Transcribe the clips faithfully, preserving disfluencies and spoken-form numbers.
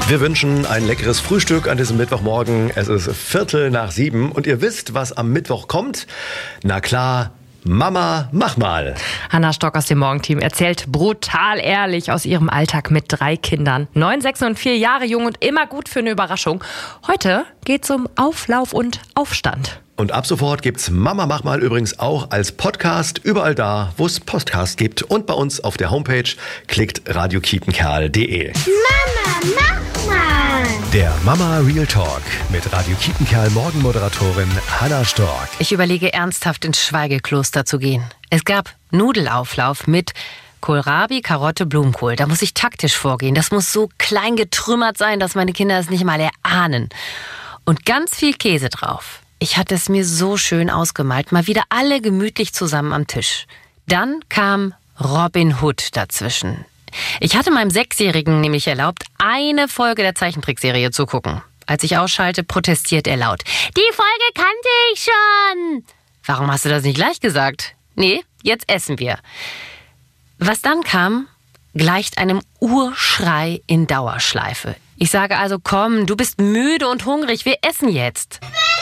Wir wünschen ein leckeres Frühstück an diesem Mittwochmorgen. Es ist Viertel nach sieben und ihr wisst, was am Mittwoch kommt. Na klar, Mama, mach mal. Hannah Stock aus dem Morgenteam erzählt brutal ehrlich aus ihrem Alltag mit drei Kindern. Neun, sechs und vier Jahre jung und immer gut für eine Überraschung. Heute geht's um Auflauf und Aufstand. Und ab sofort gibt's Mama mach mal übrigens auch als Podcast überall da, wo es Podcasts gibt. Und bei uns auf der Homepage klickt radio kiepenkerl punkt de. Mama, mach mal! Der Mama Real Talk mit Radio Kiepenkerl Morgenmoderatorin Hannah Stork. Ich überlege ernsthaft ins Schweigekloster zu gehen. Es gab Nudelauflauf mit Kohlrabi, Karotte, Blumenkohl. Da muss ich taktisch vorgehen. Das muss so klein getrümmert sein, dass meine Kinder es nicht mal erahnen. Und ganz viel Käse drauf. Ich hatte es mir so schön ausgemalt, mal wieder alle gemütlich zusammen am Tisch. Dann kam Robin Hood dazwischen. Ich hatte meinem Sechsjährigen nämlich erlaubt, eine Folge der Zeichentrickserie zu gucken. Als ich ausschalte, protestiert er laut. Die Folge kannte ich schon! Warum hast du das nicht gleich gesagt? Nee, jetzt essen wir. Was dann kam, gleicht einem Urschrei in Dauerschleife. Ich sage also, komm, du bist müde und hungrig, wir essen jetzt.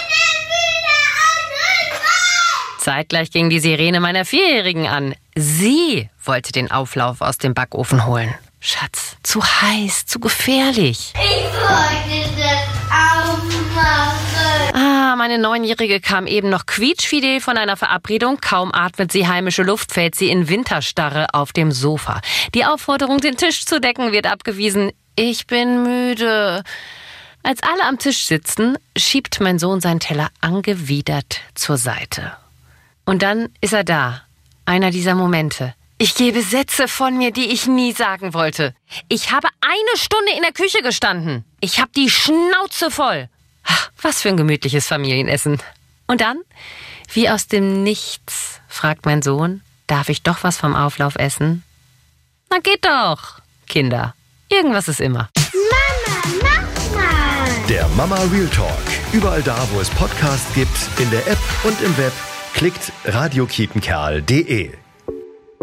Zeitgleich ging die Sirene meiner Vierjährigen an. Sie wollte den Auflauf aus dem Backofen holen. Schatz, zu heiß, zu gefährlich. Ich wollte das auch machen. Ah, meine Neunjährige kam eben noch quietschfidel von einer Verabredung. Kaum atmet sie heimische Luft, fällt sie in Winterstarre auf dem Sofa. Die Aufforderung, den Tisch zu decken, wird abgewiesen. Ich bin müde. Als alle am Tisch sitzen, schiebt mein Sohn seinen Teller angewidert zur Seite. Und dann ist er da. Einer dieser Momente. Ich gebe Sätze von mir, die ich nie sagen wollte. Ich habe eine Stunde in der Küche gestanden. Ich habe die Schnauze voll. Ach, was für ein gemütliches Familienessen. Und dann, wie aus dem Nichts, fragt mein Sohn, darf ich doch was vom Auflauf essen? Na geht doch, Kinder. Irgendwas ist immer. Mama, mach mal! Der Mama Real Talk. Überall da, wo es Podcasts gibt, in der App und im Web. Klickt radio kiepenkerl punkt de.